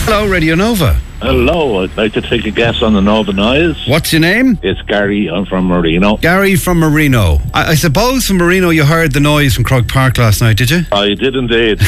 Hello, Radio Nova. Hello, I'd like to take a guess on the Nova Noise. What's your name? It's Gary, I'm from Marino. Gary from Marino. I suppose from Marino you heard the noise from Croke Park last night, did you? I did indeed.